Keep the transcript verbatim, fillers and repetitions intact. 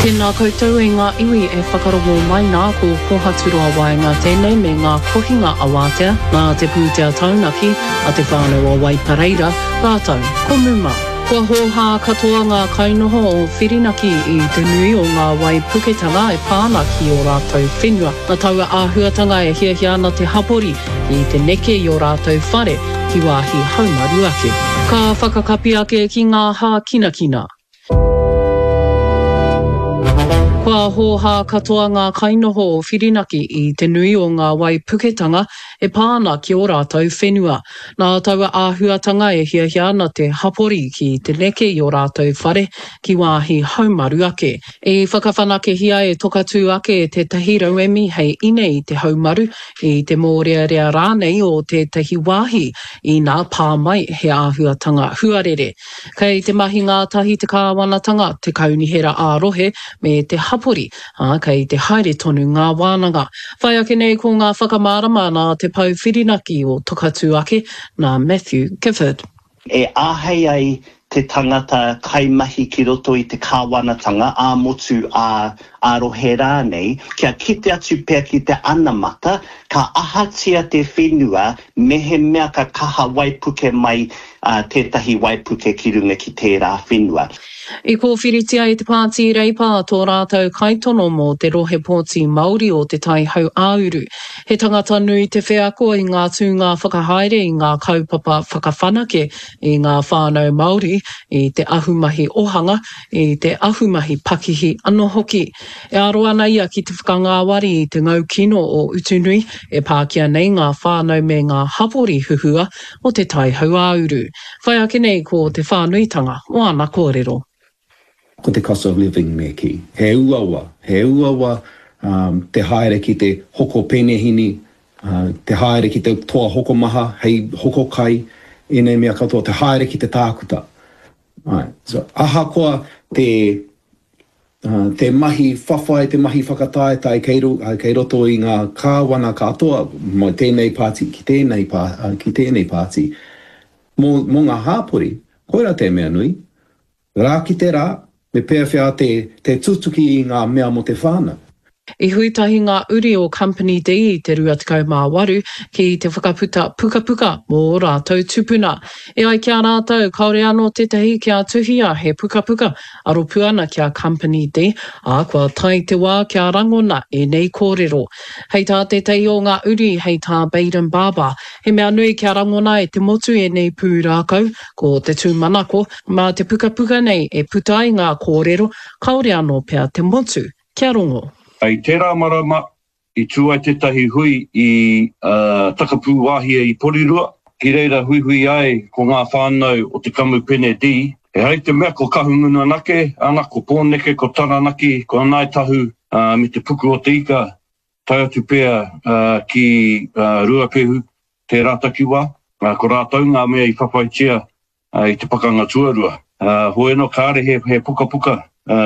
Tēnā koutou e ngā iwi e whakarongo mai nā ko kohaturo awai ngā tēnei me ngā kohinga awātea, ngā te pūtea taunaki a te whānau a Waipareira, rātau, ko muma. Kua hoha katoa ngā kainoho o Whirinaki I te nui o ngā waipuketanga e pāna ki o rātou whenua. Nā taua āhuatanga e hiahia ana te hapori I te neke I o rātou whare ki wāhi haumaru ake. Ka whakakapi ake ki ngā hā kina kina. Kua hoha katoa ngā kainoho o Whirinaki I te nui o ngā waipuketanga e pāna ki o rātou whenua. Nā taua āhuatanga e hiahia ana te hapori ki te neke I o rātou whare ki wāhi haumaru ake. E whakawhanake hia e tokatū ake te tahi rauemi hei ine I te haumaru I te mōrearea rānei o te tahi wāhi I nā pāmai he āhuatanga huarere. Kei te mahi ngā tahi te kāwanatanga te kaunihera ārohe me te hapori, a, kei te haere tonu ngā wānanga. Whai ake nei ko ngā whakamārama nā te pau Whirinaki o tokatū ake, nā Matthew Gifford. E āhei ai te tangata kaimahi ki roto I te kāwanatanga a motu a arohe rānei, kia kite atu pēr ki te anamata, ka ahatia te whenua, mehe mea ka kaha waipuke mai uh, tētahi waipuke ki runga ki tērā whenua. I ko whiritia I te pāti reipā tō rātou kaitono mō te rohe pōti Māori o te tai hau āuru. He tangata nui te wheako I ngā tūngā whakahaere I ngā kaupapa whakawhanake I ngā whānau Māori, I te ahumahi ohanga, I te ahumahi pakihi anō hoki. E aro ana ia ki te whakangāwari I te ngau kino o Utunui, e pākia nei ngā whānau me ngā hapori huhua o te tai hau āuru. Whai ake nei ko te whānuitanga o ana kōrero. Ko te cost of living me ki. He uawa, he uawa um, te haere ki te hoko penehini, uh, te haere ki te toa hoko maha, hei hoko kai, ene mea katoa, te haere ki te tākuta. Right. So, aha koa te, uh, te mahi whawhai, te mahi whakataetai kei, uh, kei roto I ngā kāwana katoa, mo tēnei pāti, ki tēnei, pā, uh, ki tēnei pāti. Mō, mō ngā hāpori, koera te mea nui, rā ki te rā, me pēr whia te, te tutuki I ngā mea mo te whāna. I huitahi ngā uri o Company D I te rua tekau mā waru ki te whakaputa puka puka mō rātou tupuna. E ai kia rātou kaore anō tētahi kia tuhia he puka puka aro puana kia Company D, a kua tai te wā kia rangona e nei kōrero. Hei tā te tei o ngā uri hei tā Baden Barber, he mea nui kia rangona e te motu e nei pū rākau ko te tūmanako, mā te puka puka nei e puta I ngā kōrero, kaore anō pia te motu. Kia rongo. Ai tērā marama I tūai tētahi hui I uh, takapū wāhia I Porirua. Ki reira hui hui ai ko ngā whānau o te Kamupene D. E hei te mea ko kahunguna nake, ana ko pōneke, ko taranaki, ko anai tahu uh, me te puku o te ika. Tai atu pēr uh, ki uh, Ruapehu, te rātakiwa. Uh, ko rātau ngā mea I whawhaitia uh, I te pakanga tuarua. Uh, Hoeno kāre he, he puka puka.